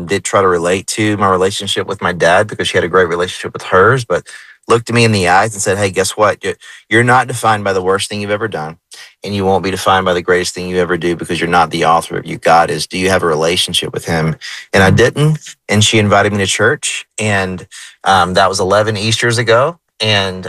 did try to relate to my relationship with my dad because she had a great relationship with hers, but looked at me in the eyes and said, hey, guess what? You're not defined by the worst thing you've ever done, and you won't be defined by the greatest thing you ever do because you're not the author of you. God is. Do you have a relationship with him? And I didn't. And she invited me to church, and that was 11 Easters ago. And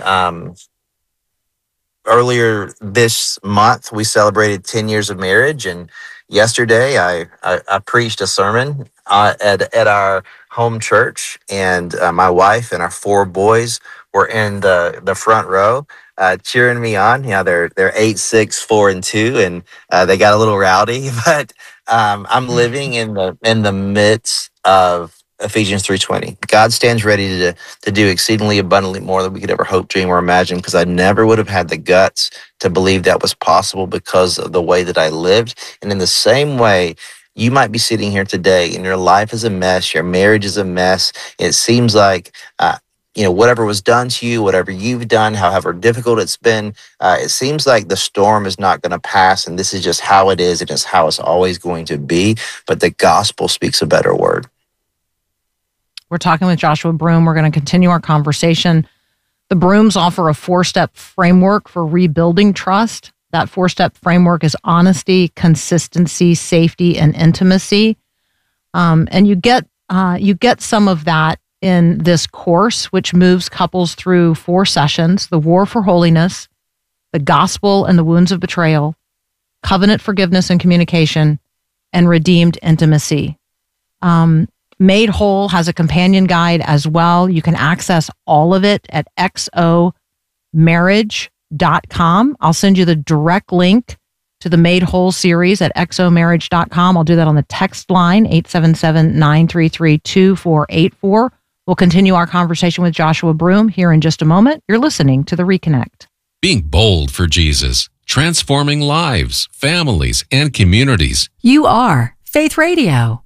earlier this month, we celebrated 10 years of marriage. And yesterday, I preached a sermon at our home church, and my wife and our 4 boys were in the front row cheering me on. You know, they're 8, 6, 4, and 2, and they got a little rowdy. But I'm living in the midst of Ephesians 3:20. God stands ready to do exceedingly abundantly more than we could ever hope, dream, or imagine, because I never would have had the guts to believe that was possible because of the way that I lived. And in the same way, you might be sitting here today and your life is a mess, your marriage is a mess. It seems like whatever was done to you, whatever you've done, however difficult it's been, it seems like the storm is not going to pass, and this is just how it is, and it's how it's always going to be. But the gospel speaks a better word. We're talking with Joshua Broome. We're going to continue our conversation. The Broomes offer a 4-step framework for rebuilding trust. That 4-step framework is honesty, consistency, safety, and intimacy. And you get some of that in this course, which moves couples through 4 sessions: the war for holiness, the gospel and the wounds of betrayal, covenant forgiveness and communication, and redeemed intimacy. Made Whole has a companion guide as well. You can access all of it at xomarriage.com. I'll send you the direct link to the Made Whole series at xomarriage.com. I'll do that on the text line, 877-933-2484. We'll continue our conversation with Joshua Broome here in just a moment. You're listening to The Reconnect. Being bold for Jesus, transforming lives, families, and communities. You are Faith Radio.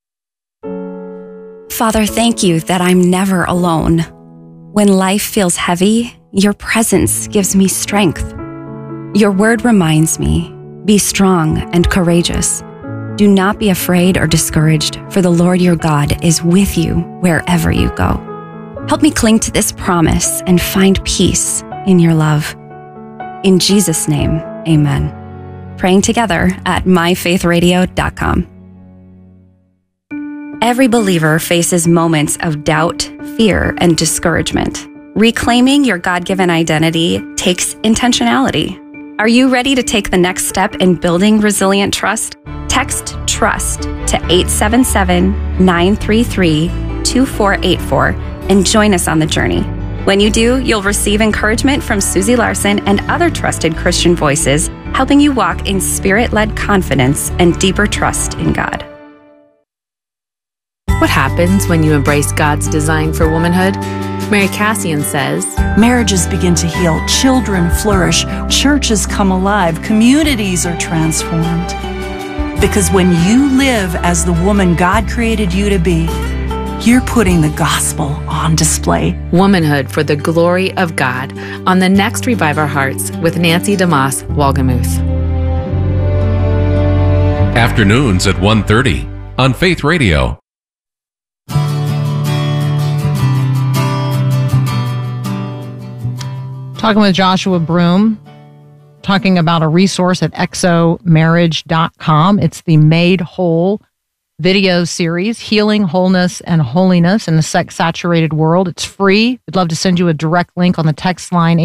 Father, thank you that I'm never alone. When life feels heavy, your presence gives me strength. Your word reminds me, be strong and courageous. Do not be afraid or discouraged, for the Lord your God is with you wherever you go. Help me cling to this promise and find peace in your love. In Jesus' name, amen. Praying together at myfaithradio.com. Every believer faces moments of doubt, fear, and discouragement. Reclaiming your God-given identity takes intentionality. Are you ready to take the next step in building resilient trust? Text TRUST to 877-933-2484 and join us on the journey. When you do, you'll receive encouragement from Susie Larson and other trusted Christian voices, helping you walk in spirit-led confidence and deeper trust in God. What happens when you embrace God's design for womanhood? Mary Cassian says, marriages begin to heal, children flourish, churches come alive, communities are transformed. Because when you live as the woman God created you to be, you're putting the gospel on display. Womanhood for the Glory of God on the next Revive Our Hearts with Nancy DeMoss Wolgemuth. Afternoons at 1:30 on Faith Radio. Talking with Joshua Broome, talking about a resource at xomarriage.com. It's the Made Whole video series, Healing, Wholeness, and Holiness in a Sex-Saturated World. It's free. We'd love to send you a direct link on the text line,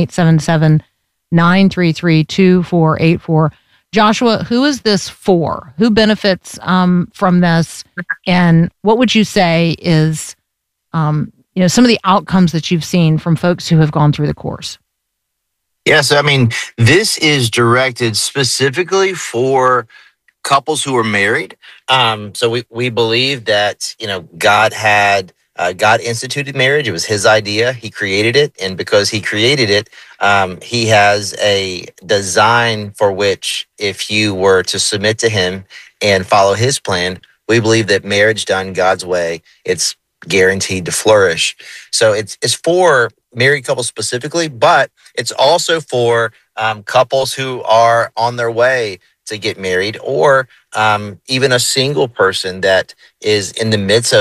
877-933-2484. Joshua, who is this for? Who benefits from this? And what would you say is some of the outcomes that you've seen from folks who have gone through the course? Yes, I mean, this is directed specifically for couples who are married. So we believe that, God instituted marriage. It was his idea. He created it. And because he created it, he has a design for which, if you were to submit to him and follow his plan, we believe that marriage done God's way, it's guaranteed to flourish. So it's for married couples specifically, but it's also for couples who are on their way to get married, or even a single person that is in the midst of